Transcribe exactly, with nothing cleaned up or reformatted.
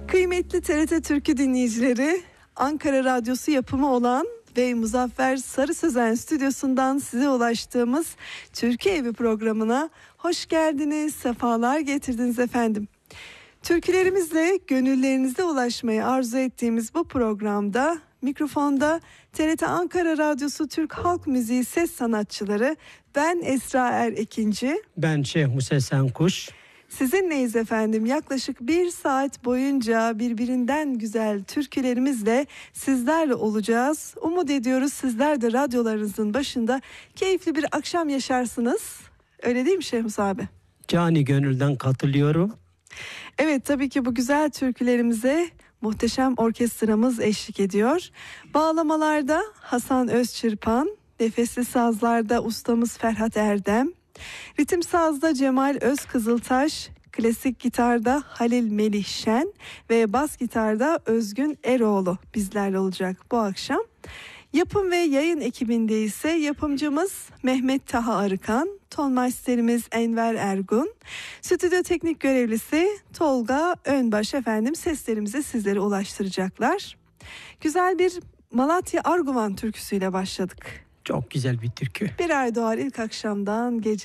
Kıymetli T R T Türkü dinleyicileri, Ankara Radyosu yapımı olan ve Muzaffer Sarı Sözen stüdyosundan size ulaştığımız Türkü Evi programına hoş geldiniz, sefalar getirdiniz efendim. Türkülerimizle gönüllerinize ulaşmayı arzu ettiğimiz bu programda mikrofonda T R T Ankara Radyosu Türk Halk Müziği ses sanatçıları, ben Esra Er Ekinci, ben Şeyh Musa Senkuş. Sizinleyiz efendim. Yaklaşık bir saat boyunca birbirinden güzel türkülerimizle sizlerle olacağız. Umut ediyoruz sizler de radyolarınızın başında keyifli bir akşam yaşarsınız. Öyle değil mi Şeyh abi? Cani gönülden katılıyorum. Evet, tabii ki bu güzel türkülerimize muhteşem orkestramız eşlik ediyor. Bağlamalarda Hasan Özçırpan, nefesli sazlarda ustamız Ferhat Erdem, ritim sazda Cemal Özkızıltaş, klasik gitarda Halil Melih Şen ve bas gitarda Özgün Eroğlu bizlerle olacak bu akşam. Yapım ve yayın ekibinde ise yapımcımız Mehmet Taha Arıkan, tonmeisterimiz Enver Ergun, stüdyo teknik görevlisi Tolga Önbaş efendim seslerimizi sizlere ulaştıracaklar. Güzel bir Malatya Arguvan türküsüyle başladık. Çok güzel bir türkü. Bir ay doğar ilk akşamdan gece